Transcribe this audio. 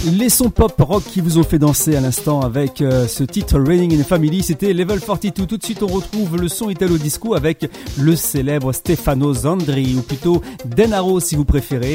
Les sons pop rock qui vous ont fait danser à l'instant avec ce titre Raining in Family, c'était Level 42. Tout de suite on retrouve le son italo disco avec le célèbre Stefano Zandri, ou plutôt Denaro si vous préférez.